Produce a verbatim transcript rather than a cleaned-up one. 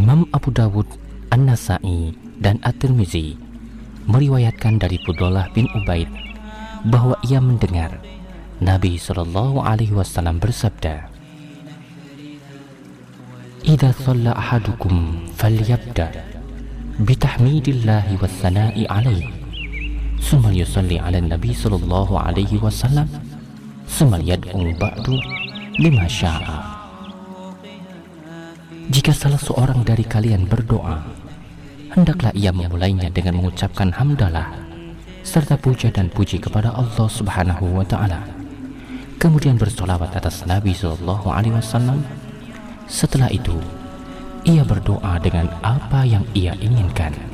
Imam Abu Dawud, An-Nasa'i, dan At-Tirmizi meriwayatkan dari Fudhalah bin Ubaid bahwa ia mendengar Nabi Shallallahu Alaihi Wasallam bersabda, "Idza shalla ahadukum falyabda bitahmidillahi wassana'i alaihi, summa yusalli ala Nabi Shallallahu Alaihi Wasallam, summa yad'u ba'du lima sya'a." Jika salah seorang dari kalian berdoa, hendaklah ia memulainya dengan mengucapkan hamdalah serta puja dan puji kepada Allah Subhanahu wa Ta'ala, kemudian bersolawat atas Nabi Shallallahu Alaihi Wasallam. Setelah itu ia berdoa dengan apa yang ia inginkan.